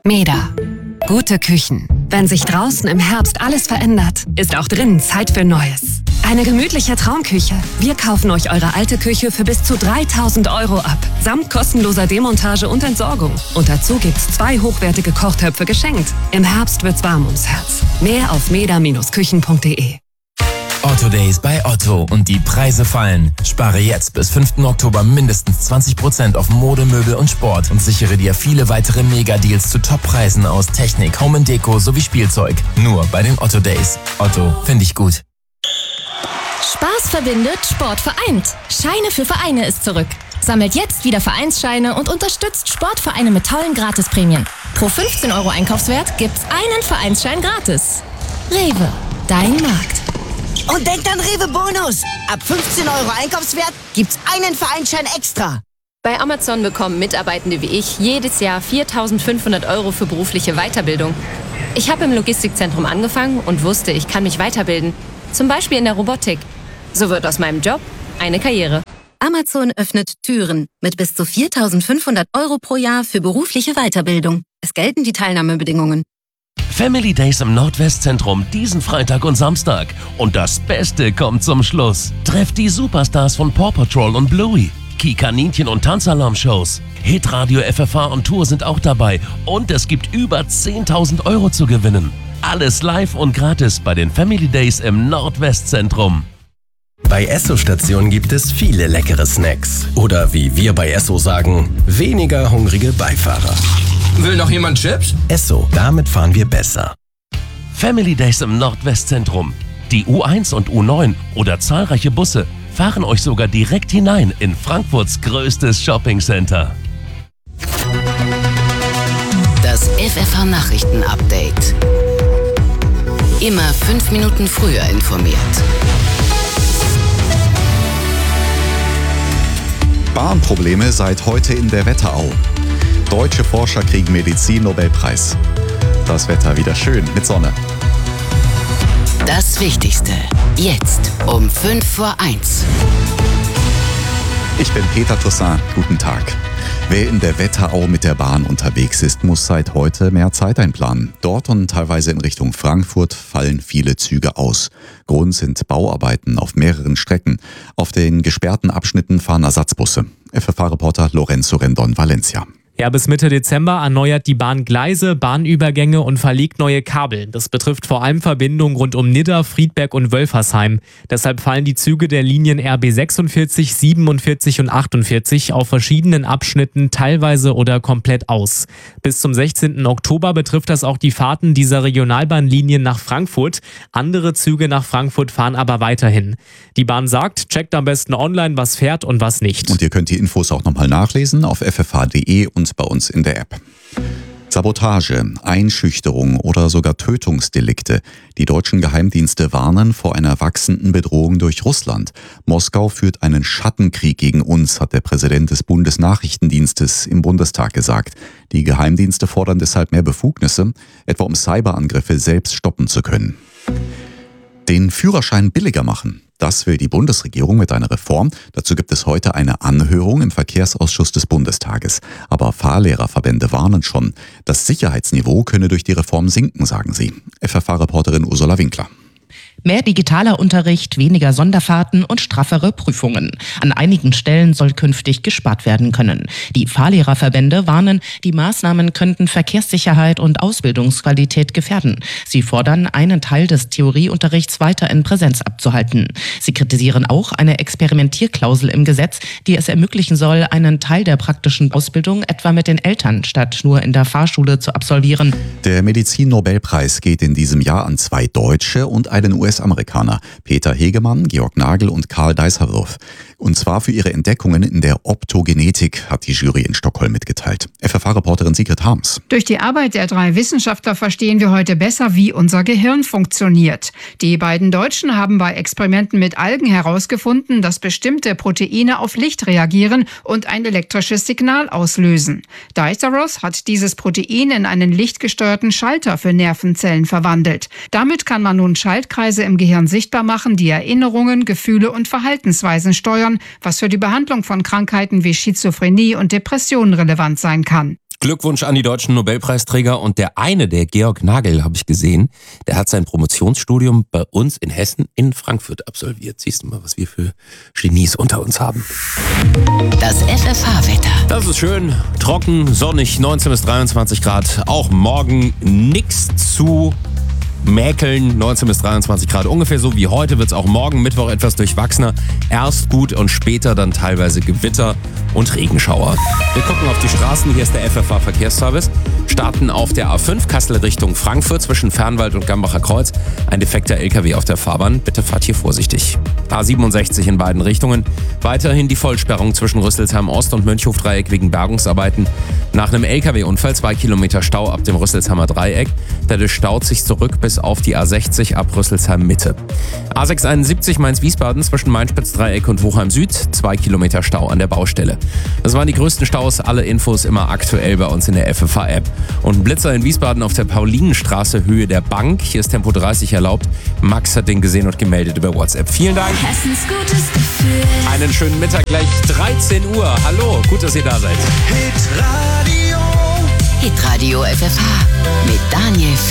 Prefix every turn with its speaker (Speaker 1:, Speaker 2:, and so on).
Speaker 1: Meda. Gute Küchen. Wenn sich draußen im Herbst alles verändert, ist auch drinnen Zeit für Neues. Eine gemütliche Traumküche. Wir kaufen euch eure alte Küche für bis zu 3.000 € ab. Samt kostenloser Demontage und Entsorgung. Und dazu gibt's 2 hochwertige Kochtöpfe geschenkt. Im Herbst wird's warm ums Herz. Mehr auf meda-küchen.de.
Speaker 2: Otto Days bei Otto und die Preise fallen. Spare jetzt bis 5. Oktober mindestens 20% auf Mode, Möbel und Sport und sichere dir viele weitere Mega-Deals zu Top-Preisen aus Technik, Home & Deko sowie Spielzeug. Nur bei den Otto Days. Otto, finde ich gut.
Speaker 3: Spaß verbindet, Sport vereint. Scheine für Vereine ist zurück. Sammelt jetzt wieder Vereinsscheine und unterstützt Sportvereine mit tollen Gratisprämien. Pro 15 € Einkaufswert gibt's einen Vereinsschein gratis. Rewe, dein Markt.
Speaker 4: Und denkt an Rewe Bonus. Ab 15 € Einkaufswert gibt's einen Vereinsschein extra.
Speaker 5: Bei Amazon bekommen Mitarbeitende wie ich jedes Jahr 4.500 € für berufliche Weiterbildung. Ich habe im Logistikzentrum angefangen und wusste, ich kann mich weiterbilden. Zum Beispiel in der Robotik. So wird aus meinem Job eine Karriere.
Speaker 6: Amazon öffnet Türen mit bis zu 4.500 € pro Jahr für berufliche Weiterbildung. Es gelten die Teilnahmebedingungen.
Speaker 7: Family Days im Nordwestzentrum diesen Freitag und Samstag. Und das Beste kommt zum Schluss. Trefft die Superstars von Paw Patrol und Bluey. Kaninchen und Tanzalarm-Shows. Hitradio FFH und Tour sind auch dabei. Und es gibt über 10.000 € zu gewinnen. Alles live und gratis bei den Family Days im Nordwestzentrum.
Speaker 8: Bei Esso-Station gibt es viele leckere Snacks. Oder wie wir bei Esso sagen, weniger hungrige Beifahrer.
Speaker 9: Will noch jemand Chips?
Speaker 8: Esso, damit fahren wir besser.
Speaker 7: Family Days im Nordwestzentrum. Die U1 und U9 oder zahlreiche Busse fahren euch sogar direkt hinein in Frankfurts größtes Shoppingcenter.
Speaker 10: Das FFH Nachrichten-Update. Immer 5 Minuten früher informiert.
Speaker 11: Bahnprobleme seit heute in der Wetterau. Deutsche Forscher kriegen Medizin-Nobelpreis. Das Wetter wieder schön mit Sonne.
Speaker 10: Das Wichtigste. Jetzt um 1:05.
Speaker 11: Ich bin Peter Toussaint. Guten Tag. Wer in der Wetterau mit der Bahn unterwegs ist, muss seit heute mehr Zeit einplanen. Dort und teilweise in Richtung Frankfurt fallen viele Züge aus. Grund sind Bauarbeiten auf mehreren Strecken. Auf den gesperrten Abschnitten fahren Ersatzbusse. FFH-Reporter Lorenzo Rendon, Valencia.
Speaker 12: Ja, bis Mitte Dezember erneuert die Bahn Gleise, Bahnübergänge und verlegt neue Kabel. Das betrifft vor allem Verbindungen rund um Nidda, Friedberg und Wölfersheim. Deshalb fallen die Züge der Linien RB 46, 47 und 48 auf verschiedenen Abschnitten teilweise oder komplett aus. Bis zum 16. Oktober betrifft das auch die Fahrten dieser Regionalbahnlinien nach Frankfurt. Andere Züge nach Frankfurt fahren aber weiterhin. Die Bahn sagt, checkt am besten online, was fährt und was nicht.
Speaker 11: Und ihr könnt die Infos auch nochmal nachlesen auf ffh.de und bei uns in der App. Sabotage, Einschüchterung oder sogar Tötungsdelikte. Die deutschen Geheimdienste warnen vor einer wachsenden Bedrohung durch Russland. Moskau führt einen Schattenkrieg gegen uns, hat der Präsident des Bundesnachrichtendienstes im Bundestag gesagt. Die Geheimdienste fordern deshalb mehr Befugnisse, etwa um Cyberangriffe selbst stoppen zu können. Den Führerschein billiger machen. Das will die Bundesregierung mit einer Reform. Dazu gibt es heute eine Anhörung im Verkehrsausschuss des Bundestages. Aber Fahrlehrerverbände warnen schon. Das Sicherheitsniveau könne durch die Reform sinken, sagen sie. FFH-Reporterin Ursula Winkler.
Speaker 13: Mehr digitaler Unterricht, weniger Sonderfahrten und straffere Prüfungen. An einigen Stellen soll künftig gespart werden können. Die Fahrlehrerverbände warnen, die Maßnahmen könnten Verkehrssicherheit und Ausbildungsqualität gefährden. Sie fordern, einen Teil des Theorieunterrichts weiter in Präsenz abzuhalten. Sie kritisieren auch eine Experimentierklausel im Gesetz, die es ermöglichen soll, einen Teil der praktischen Ausbildung etwa mit den Eltern statt nur in der Fahrschule zu absolvieren.
Speaker 11: Der Medizin-Nobelpreis geht in diesem Jahr an 2 Deutsche und einen US-Amerikaner, Peter Hegemann, Georg Nagel und Karl Deisserwurf. Und zwar für ihre Entdeckungen in der Optogenetik, hat die Jury in Stockholm mitgeteilt. FFH-Reporterin Sigrid Harms.
Speaker 14: Durch die Arbeit der 3 Wissenschaftler verstehen wir heute besser, wie unser Gehirn funktioniert. Die beiden Deutschen haben bei Experimenten mit Algen herausgefunden, dass bestimmte Proteine auf Licht reagieren und ein elektrisches Signal auslösen. Deisserwurf hat dieses Protein in einen lichtgesteuerten Schalter für Nervenzellen verwandelt. Damit kann man nun Schaltkreise im Gehirn sichtbar machen, die Erinnerungen, Gefühle und Verhaltensweisen steuern, was für die Behandlung von Krankheiten wie Schizophrenie und Depressionen relevant sein kann.
Speaker 15: Glückwunsch an die deutschen Nobelpreisträger. Und der Georg Nagel, habe ich gesehen, der hat sein Promotionsstudium bei uns in Hessen in Frankfurt absolviert. Siehst du mal, was wir für Genies unter uns haben.
Speaker 10: Das FFH-Wetter.
Speaker 15: Das ist schön, trocken, sonnig, 19 bis 23 Grad. Auch morgen nichts zu mäkeln, 19 bis 23 Grad. Ungefähr so wie heute wird es auch morgen Mittwoch etwas durchwachsener. Erst gut und später dann teilweise Gewitter und Regenschauer. Wir gucken auf die Straßen. Hier ist der FFH Verkehrsservice. Starten auf der A5 Kassel Richtung Frankfurt zwischen Fernwald und Gambacher Kreuz. Ein defekter LKW auf der Fahrbahn. Bitte fahrt hier vorsichtig. A67 in beiden Richtungen. Weiterhin die Vollsperrung zwischen Rüsselsheim Ost und Mönchhofdreieck wegen Bergungsarbeiten. Nach einem LKW-Unfall 2 Kilometer Stau ab dem Rüsselsheimer Dreieck. Dadurch staut sich zurück bis auf die A60 ab Rüsselsheim Mitte. A671 Mainz-Wiesbaden zwischen Mainspitz-Dreieck und Wuchheim Süd. 2 Kilometer Stau an der Baustelle. Das waren die größten Staus. Alle Infos immer aktuell bei uns in der FFH-App. Und ein Blitzer in Wiesbaden auf der Paulinenstraße, Höhe der Bank. Hier ist Tempo 30 erlaubt. Max hat den gesehen und gemeldet über WhatsApp. Vielen Dank.
Speaker 16: Hessens gutes Gefühl.
Speaker 15: Einen schönen Mittag, gleich 13 Uhr. Hallo, gut, dass ihr da seid.
Speaker 10: Hitradio FFH mit Daniel F.